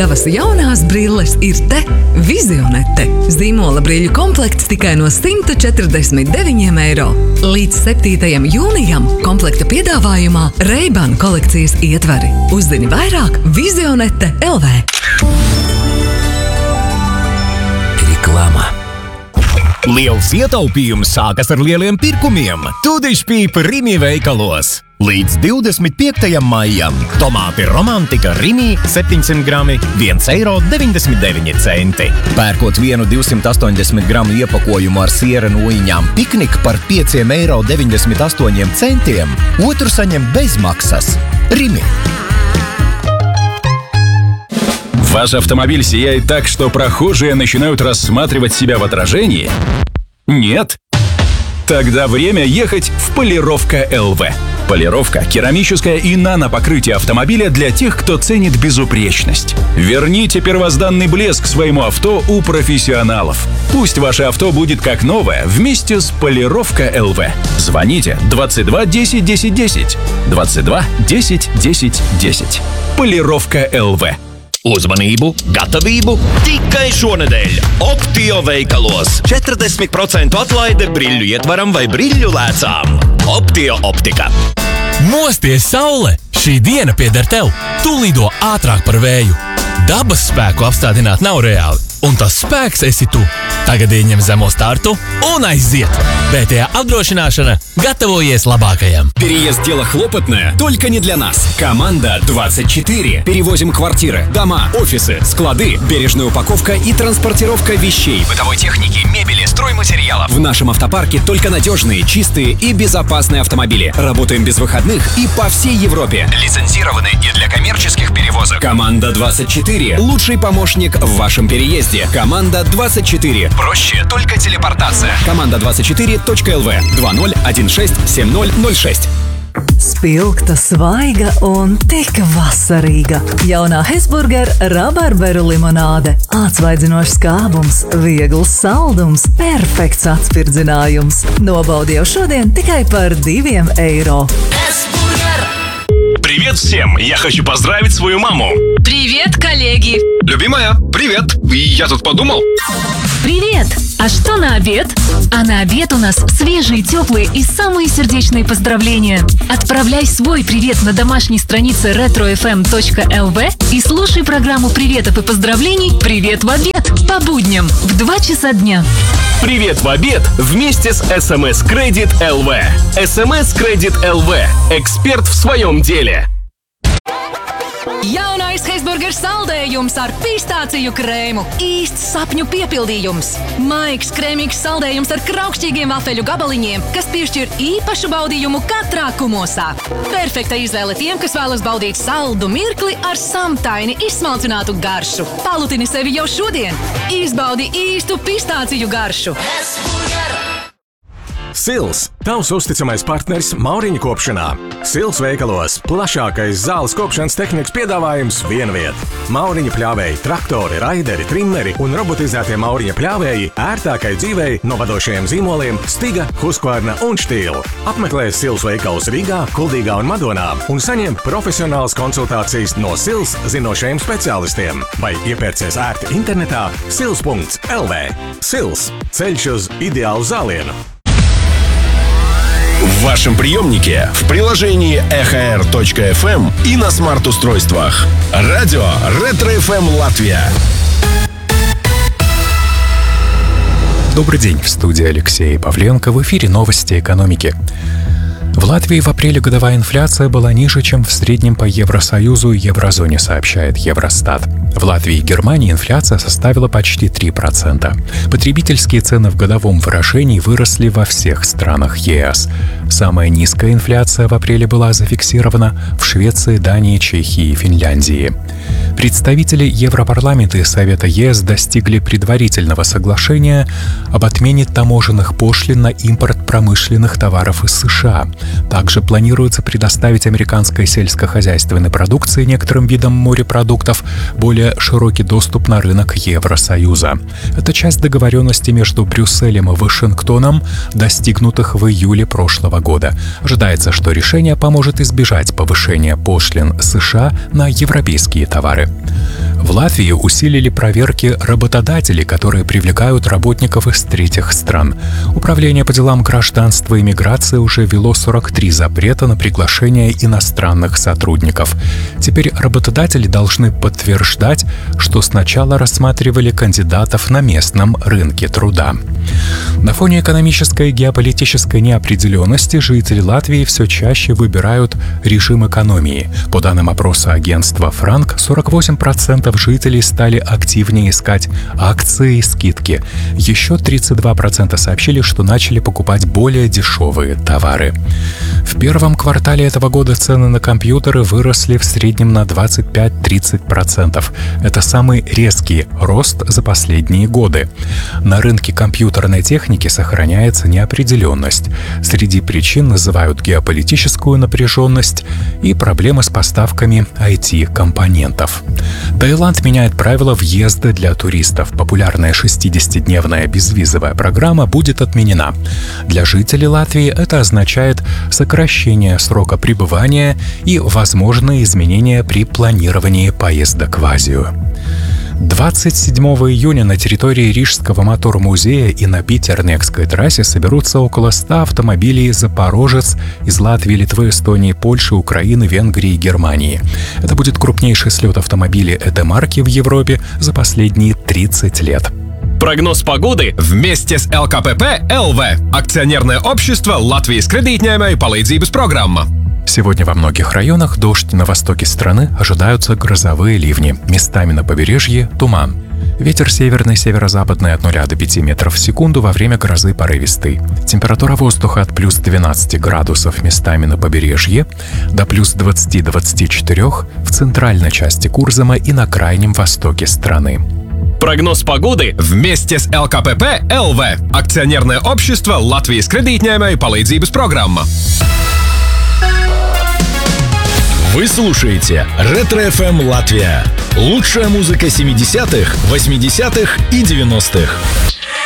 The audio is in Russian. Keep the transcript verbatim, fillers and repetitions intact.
Tavas jaunās brilles ir te Vizionete. Zīmola brīļu komplekts tikai no simt četrdesmit deviņiem eiro. Līdz septītajam jūnijam komplekta piedāvājumā Ray-Ban kolekcijas ietvari. Uzzini vairāk Vizionete L V. Reklāma. Liels ietaupījums sākas ar lieliem pirkumiem. Tūdišpīpa Rimi veikalos. Līdz divdesmit piektajam maijam tomāti Romantika Rimi septiņsimt grami viens eiro deviņdesmit deviņi centi. Pērkot vienu divsimt astoņdesmit gramu iepakojumu ar siera nūjiņām Piknik par pieciem eiro deviņdesmit astoņiem centiem, otru saņem bez maksas. Rimi. Ваш автомобиль сияет так, что прохожие начинают рассматривать себя в отражении? Нет? Тогда время ехать в Полировка эл вэ. Полировка, керамическое и нанопокрытие автомобиля для тех, кто ценит безупречность. Верните первозданный блеск своему авто у профессионалов. Пусть ваше авто будет как новое вместе с Полировка эл вэ. Звоните двадцать два десять десять десять. двадцать два десять десять десять. Полировка эл вэ. Uzmanību, gatavību! Tikai šonedēļ Optio veikalos četrdesmit procentu atlaide briļļu ietvaram vai briļļu lēcām. Optio optika. Mosties, saule! Šī diena pieder tev! Tu lido ātrāk par vēju! Dabas spēku apstādināt nav reāli, un tas spēks esi tu! Tagad ieņem zemo startu un aiziet! бэ тэ а apdrošināšana gatavojies labākajam! Переезд – дело хлопотное, только не для нас. Команда двадцать четыре. Перевозим квартиры, дома, офисы, склады, бережная упаковка и транспортировка вещей, бытовой техники, мебели, стройматериалов. В нашем автопарке только надежные, чистые и безопасные автомобили. Работаем без выходных и по всей Европе. Лицензированы и для коммерческих перевозок. Команда двадцать четыре. Лучший помощник в вашем переезде. Команда двадцать четыре. Проще только телепортация. Команда двадцать четыре точка эл вэ два ноль один шесть семь ноль ноль шесть. Spilgta, svaiga un tik vasarīga. Jaunā Hesburger rabarberu limonāde. Atsvaidzinošs skābums, viegls saldums, perfekts atspirdzinājums. Nobaudi jau šodien tikai par diviem eiro. Привет всем! Я хочу поздравить свою маму. Привет, коллеги! Любимая, привет! Я тут подумал. Привет! А что на обед? А на обед у нас свежие, теплые и самые сердечные поздравления. Отправляй свой привет на домашней странице ретро эф эм точка эл вэ и слушай программу приветов и поздравлений «Привет в обед» по будням в два часа дня. Привет в обед вместе с эс эм эс Credit эл вэ. эс эм эс Credit эл вэ. Эксперт в своем деле. Jaunais Hesburger saldējums ar pistāciju krēmu. Īsts sapņu piepildījums. Maigs, krēmīgs saldējums ar kraukšķīgiem vafeļu gabaliņiem, kas piešķir īpašu baudījumu katrā kumosā. Perfekta izvēle tiem, kas vēlas baudīt saldu mirkli ar samtaini izsmalcinātu garšu. Palutini sevi jau šodien. Izbaudi īstu pistāciju garšu. Sils – tavs uzticamais partners mauriņu kopšanā. Sils veikalos plašākais zāles kopšanas tehnikas piedāvājums vienviet. Mauriņu pļāvēji, traktori, raideri, trimmeri un robotizētie mauriņu pļāvēji ērtākai dzīvei no vadošajiem zīmoliem Stiga, Husqvarna un Stihl. Apmeklē Sils veikalus Rīgā, Kuldīgā un Madonā un saņem profesionālas konsultācijas no Sils zinošajiem speciālistiem. Vai iepērcies ērti internetā sils punkts эл вэ. Sils – ceļš uz ideālu zālienu. В вашем приемнике, в приложении эх эр точка эф эм и на смарт-устройствах. Радио Ретро эф эм Латвия. Добрый день, в студии Алексей Павленко, в эфире новости экономики. В Латвии в апреле годовая инфляция была ниже, чем в среднем по Евросоюзу и еврозоне, сообщает Евростат. В Латвии и Германии инфляция составила почти три процента. Потребительские цены в годовом выражении выросли во всех странах е эс. Самая низкая инфляция в апреле была зафиксирована в Швеции, Дании, Чехии и Финляндии. Представители Европарламента и Совета е эс достигли предварительного соглашения об отмене таможенных пошлин на импорт промышленных товаров из США. Также планируется предоставить американской сельскохозяйственной продукции некоторым видам морепродуктов более широкий доступ на рынок Евросоюза. Это часть договоренности между Брюсселем и Вашингтоном, достигнутых в июле прошлого года. Ожидается, что решение поможет избежать повышения пошлин США на европейские товары. В Латвии усилили проверки работодателей, которые привлекают работников из третьих стран. Управление по делам гражданства и миграции уже ввело сорок три запрета на приглашение иностранных сотрудников. Теперь работодатели должны подтверждать, что сначала рассматривали кандидатов на местном рынке труда. На фоне экономической и геополитической неопределенности жители Латвии все чаще выбирают режим экономии. По данным опроса агентства «Франк», сорок восемь процентов жителей стали активнее искать акции и скидки. Еще тридцать два процента сообщили, что начали покупать более дешевые товары. В первом квартале этого года цены на компьютеры выросли в среднем на двадцать пять - тридцать процентов. Это самый резкий рост за последние годы. На рынке компьютерной техники сохраняется неопределенность. Среди причин называют геополитическую напряженность и проблемы с поставками ай ти-компонентов. Таиланд меняет правила въезда для туристов. Популярная шестидесятидневная безвизовая программа будет отменена. Для жителей Латвии это означает сокращение срока пребывания и возможные изменения при планировании поездок в Азию. двадцать седьмого июня на территории Рижского мотор-музея и на Питер-Некской трассе соберутся около ста автомобилей «Запорожец» из Латвии, Литвы, Эстонии, Польши, Украины, Венгрии и Германии. Это будет крупнейший слет автомобилей этой марки в Европе за последние тридцать лет. Прогноз погоды Вместе с эл ка пэ пэ эл вэ – акционерное общество Латвijas kredītņēmēju palīdzības программа. Сегодня во многих районах дождь, на востоке страны ожидаются грозовые ливни. Местами на побережье – туман. Ветер северный, северо-западный от нуля до пяти метров в секунду, во время грозы порывистый. Температура воздуха от плюс двенадцати градусов местами на побережье до плюс двадцати - двадцати четырёх в центральной части Курзама и на крайнем востоке страны. Прогноз погоды Вместе с эл ка пэ пэ эл вэ – акционерное общество Латвijas kredītņēmēju palīdzības программа. Вы слушаете Ретро-эф эм Латвия. Лучшая музыка семидесятых, восьмидесятых и девяностых.